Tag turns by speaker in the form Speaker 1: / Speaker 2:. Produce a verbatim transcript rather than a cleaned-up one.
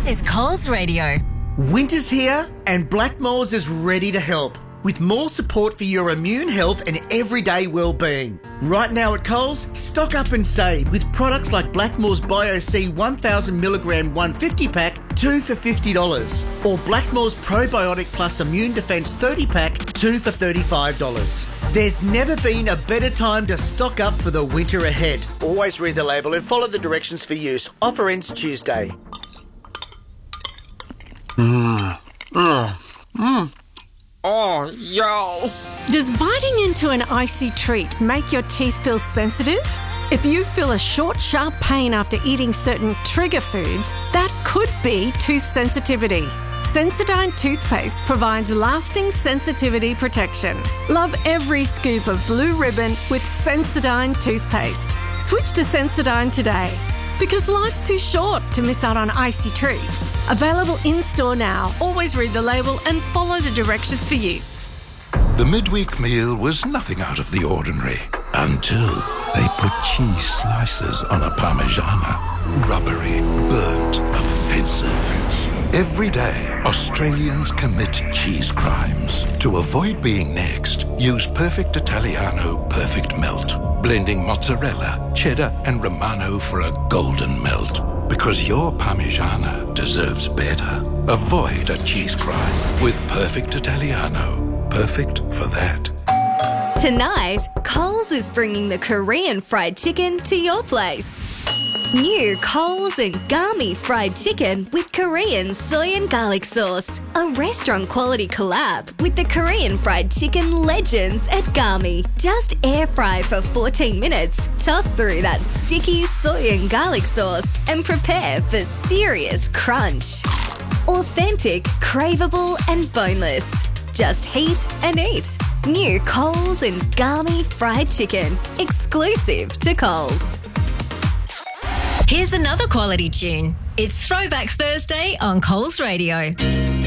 Speaker 1: is Coles Radio.
Speaker 2: Winter's here and Blackmores is ready to help with more support for your immune health and everyday well-being. Right now at Coles, stock up and save with products like Blackmores Bio-C one thousand milligram one hundred fifty pack, two for fifty dollars. Or Blackmores Probiotic Plus Immune Defence thirty pack, two for thirty-five dollars. There's never been a better time to stock up for the winter ahead. Always read the label and follow the directions for use. Offer ends Tuesday.
Speaker 3: Mmm. Mmm. Mmm. Oh, yo.
Speaker 4: Does biting into an icy treat make your teeth feel sensitive? If you feel a short, sharp pain after eating certain trigger foods, that could be tooth sensitivity. Sensodyne toothpaste provides lasting sensitivity protection. Love every scoop of blue ribbon with Sensodyne toothpaste. Switch to Sensodyne today. Because life's too short to miss out on icy treats. Available in-store now. Always read the label and follow the directions for use.
Speaker 5: The midweek meal was nothing out of the ordinary until they put cheese slices on a Parmigiana. Rubbery, burnt, offensive. Every day, Australians commit cheese crimes. To avoid being next, use Perfect Italiano Perfect Melt. Blending mozzarella, cheddar and Romano for a golden melt. Because your Parmigiana deserves better. Avoid a cheese crime with Perfect Italiano. Perfect for that.
Speaker 1: Tonight, Coles is bringing the Korean fried chicken to your place. New Coles and Gami fried chicken with Korean soy and garlic sauce. A restaurant-quality collab with the Korean fried chicken legends at Gami. Just air fry for fourteen minutes, toss through that sticky soy and garlic sauce, and prepare for serious crunch. Authentic, craveable, and boneless. Just heat and eat. New Coles and Gami fried chicken. Exclusive to Coles. Here's another quality tune. It's Throwback Thursday on Coles Radio.